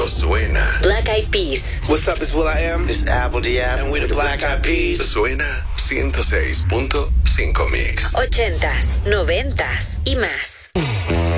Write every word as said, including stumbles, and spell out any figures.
suena. Black Eyed Peas. What's up, it's Will I Am. It's Apple D F. And we're the Black Eyed Peas. Suena ciento seis punto cinco Mix. Ochentas, noventas y más.